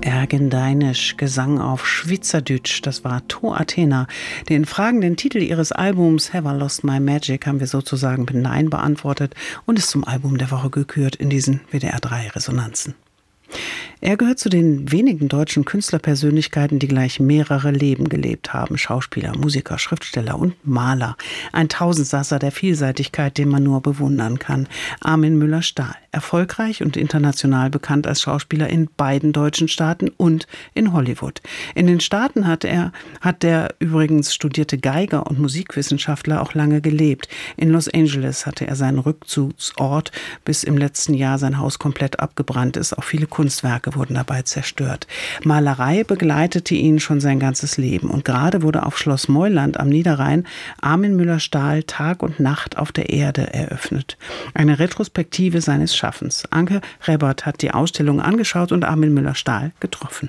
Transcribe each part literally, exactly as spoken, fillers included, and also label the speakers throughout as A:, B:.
A: Ergendeinisch, Gesang auf Schwyzerdütsch, das war To Athena. Den fragenden Titel ihres Albums Have I Lost My Magic haben wir sozusagen mit Nein beantwortet und ist zum Album der Woche gekürt in diesen W D R drei Resonanzen. Er gehört zu den wenigen deutschen Künstlerpersönlichkeiten, die gleich mehrere Leben gelebt haben. Schauspieler, Musiker, Schriftsteller und Maler. Ein Tausendsasser der Vielseitigkeit, den man nur bewundern kann. Armin Müller-Stahl. Erfolgreich und international bekannt als Schauspieler in beiden deutschen Staaten und in Hollywood. In den Staaten hat er, hat der übrigens studierte Geiger und Musikwissenschaftler auch lange gelebt. In Los Angeles hatte er seinen Rückzugsort, bis im letzten Jahr sein Haus komplett abgebrannt ist. Auch viele Kunstwerke wurden dabei zerstört. Malerei begleitete ihn schon sein ganzes Leben. Und gerade wurde auf Schloss Meuland am Niederrhein Armin Müller-Stahl Tag und Nacht auf der Erde eröffnet. Eine Retrospektive seines Schaffens. Anke Rebert hat die Ausstellung angeschaut und Armin Müller-Stahl getroffen.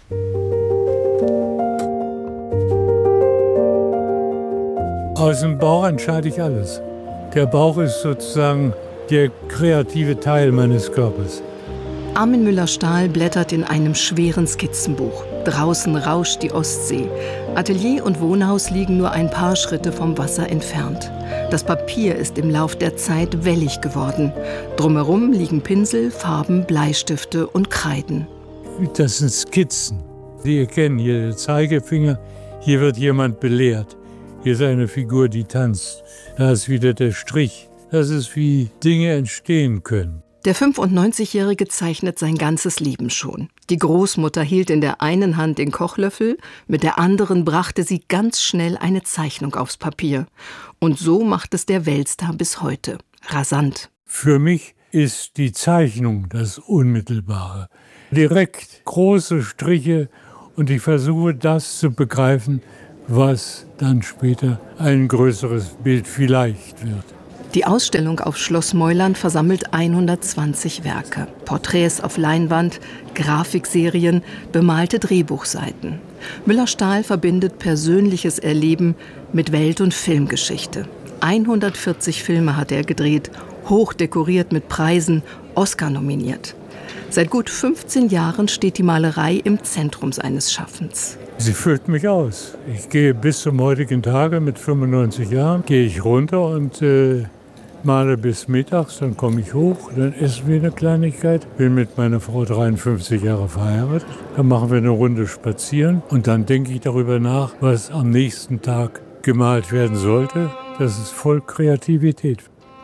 B: Aus dem Bauch entscheide ich alles. Der Bauch ist sozusagen der kreative Teil meines Körpers.
C: Armin Müller-Stahl blättert in einem schweren Skizzenbuch. Draußen rauscht die Ostsee. Atelier und Wohnhaus liegen nur ein paar Schritte vom Wasser entfernt. Das Papier ist im Lauf der Zeit wellig geworden. Drumherum liegen Pinsel, Farben, Bleistifte und Kreiden.
B: Das sind Skizzen. Sie erkennen hier den Zeigefinger. Hier wird jemand belehrt. Hier ist eine Figur, die tanzt. Da ist wieder der Strich. Das ist, wie Dinge entstehen können.
C: Der fünfundneunzigjährige zeichnet sein ganzes Leben schon. Die Großmutter hielt in der einen Hand den Kochlöffel, mit der anderen brachte sie ganz schnell eine Zeichnung aufs Papier. Und so macht es der Weltstar bis heute. Rasant.
B: Für mich ist die Zeichnung das Unmittelbare. Direkt große Striche und ich versuche das zu begreifen, was dann später ein größeres Bild vielleicht wird.
C: Die Ausstellung auf Schloss Meuland versammelt hundertzwanzig Werke. Porträts auf Leinwand, Grafikserien, bemalte Drehbuchseiten. Müller-Stahl verbindet persönliches Erleben mit Welt- und Filmgeschichte. hundertvierzig Filme hat er gedreht, hoch dekoriert mit Preisen, Oscar nominiert. Seit gut fünfzehn Jahren steht die Malerei im Zentrum seines Schaffens.
B: Sie füllt mich aus. Ich gehe bis zum heutigen Tage mit fünfundneunzig Jahren, gehe ich runter und äh, male bis mittags, dann komme ich hoch, dann essen wir eine Kleinigkeit. Bin mit meiner Frau dreiundfünfzig Jahre verheiratet. Dann machen wir eine Runde spazieren und dann denke ich darüber nach, was am nächsten Tag gemalt werden sollte. Das ist voll Kreativität.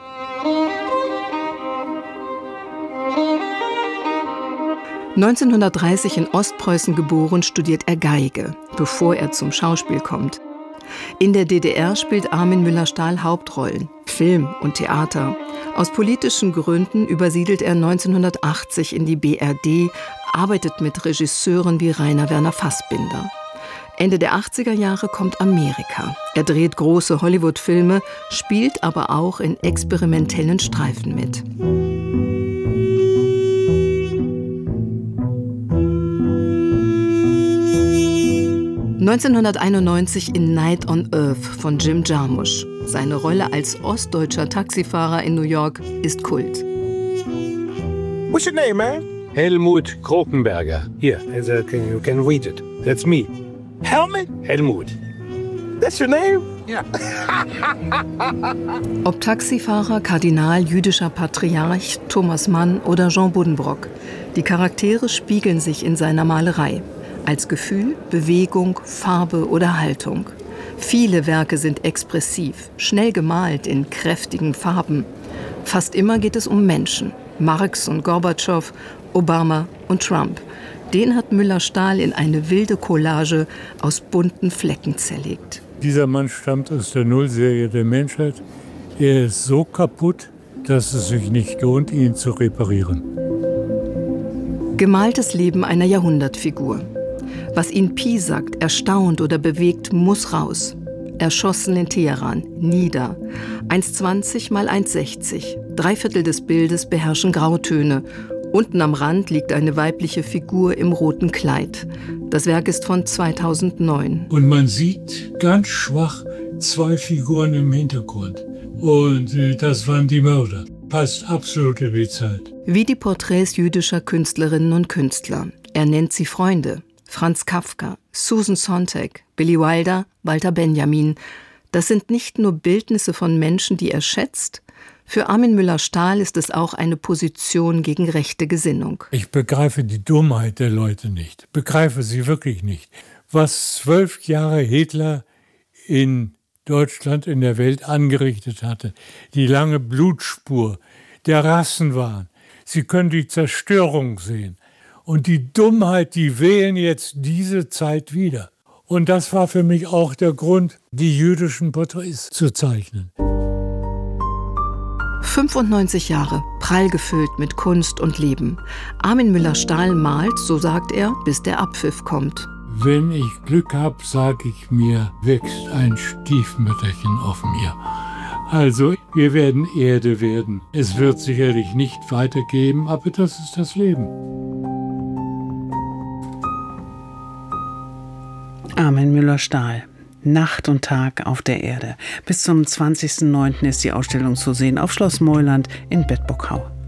C: neunzehnhundertdreißig in Ostpreußen geboren, studiert er Geige, bevor er zum Schauspiel kommt. In der D D R spielt Armin Müller-Stahl Hauptrollen, Film und Theater. Aus politischen Gründen übersiedelt er neunzehnhundertachtzig in die B R D, arbeitet mit Regisseuren wie Rainer Werner Fassbinder. Ende der achtziger Jahre kommt Amerika. Er dreht große Hollywood-Filme, spielt aber auch in experimentellen Streifen mit. neunzehnhunderteinundneunzig in Night on Earth von Jim Jarmusch. Seine Rolle als ostdeutscher Taxifahrer in New York ist Kult.
D: What's your name, man?
E: Helmut Krokenberger. Here, as a, can, you can read it. That's me.
D: Helmut?
E: Helmut.
D: That's your name?
E: Yeah.
C: Ob Taxifahrer, Kardinal, jüdischer Patriarch, Thomas Mann oder Jean Buddenbrock. Die Charaktere spiegeln sich in seiner Malerei. Als Gefühl, Bewegung, Farbe oder Haltung. Viele Werke sind expressiv, schnell gemalt in kräftigen Farben. Fast immer geht es um Menschen. Marx und Gorbatschow, Obama und Trump. Den hat Müller-Stahl in eine wilde Collage aus bunten Flecken zerlegt.
B: Dieser Mann stammt aus der Nullserie der Menschheit. Er ist so kaputt, dass es sich nicht lohnt, ihn zu reparieren.
C: Gemaltes Leben einer Jahrhundertfigur. Was ihn piesackt, erstaunt oder bewegt, muss raus. Erschossen in Teheran, nieder. eins zwanzig mal eins sechzig. Drei Viertel des Bildes beherrschen Grautöne. Unten am Rand liegt eine weibliche Figur im roten Kleid. Das Werk ist von zweitausendneun.
B: Und man sieht ganz schwach zwei Figuren im Hintergrund. Und äh, das waren die Mörder. passt absolut in die Zeit.
C: Wie die Porträts jüdischer Künstlerinnen und Künstler. Er nennt sie Freunde. Franz Kafka, Susan Sontag, Billy Wilder, Walter Benjamin. Das sind nicht nur Bildnisse von Menschen, die er schätzt. Für Armin Müller-Stahl ist es auch eine Position gegen rechte Gesinnung.
B: Ich begreife die Dummheit der Leute nicht. Begreife sie wirklich nicht. Was zwölf Jahre Hitler in Deutschland, in der Welt angerichtet hatte. Die lange Blutspur, der Rassenwahn. Sie können die Zerstörung sehen. Und die Dummheit, die wählen jetzt diese Zeit wieder. Und das war für mich auch der Grund, die jüdischen Porträts zu zeichnen.
C: fünfundneunzig Jahre, prall gefüllt mit Kunst und Leben. Armin Müller-Stahl malt, so sagt er, bis der Abpfiff kommt.
B: Wenn ich Glück habe, sage ich mir, wächst ein Stiefmütterchen auf mir. Also, wir werden Erde werden. Es wird sicherlich nicht weitergeben, aber das ist das Leben.
A: Armin Müller-Stahl. Nacht und Tag auf der Erde. Bis zum zwanzigsten neunten ist die Ausstellung zu sehen auf Schloss Meuland in Bedburg-Hau.